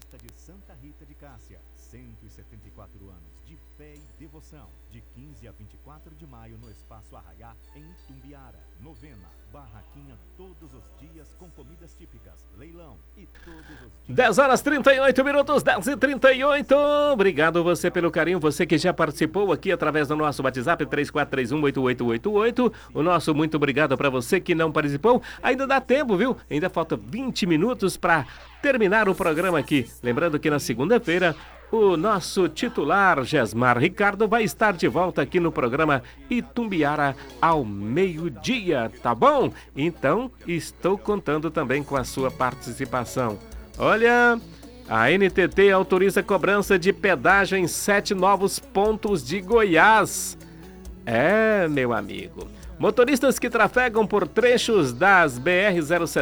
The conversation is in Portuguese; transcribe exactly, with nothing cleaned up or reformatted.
Festa de Santa Rita de Cássia, cento e setenta e quatro anos de fé e devoção, de quinze a vinte e quatro de maio no Espaço Arraiá, em Itumbiara. Novena, barraquinha todos os dias com comidas típicas, leilão e todos os dias... dez horas e trinta e oito minutos, dez e trinta e oito. Obrigado você pelo carinho, você que já participou aqui através do nosso WhatsApp três quatro três um oito oito oito oito. O nosso muito obrigado para você que não participou. Ainda dá tempo, viu? Ainda falta vinte minutos para terminar o programa aqui. Lembrando que na segunda-feira o nosso titular, Gesmar Ricardo, vai estar de volta aqui no programa Itumbiara ao meio-dia, tá bom? Então, estou contando também com a sua participação. Olha, a N T T autoriza cobrança de pedágio em sete novos pontos de Goiás. É, meu amigo. Motoristas que trafegam por trechos das B R zero sete